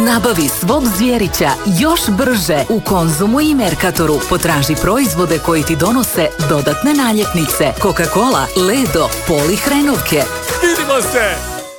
Nabavi svog zvjerića još brže u Konzumu i Mercatoru. Potraži proizvode koji ti donose dodatne naljepnice. Coca-Cola, Ledo, Polih Hrenovke. Vidimo se!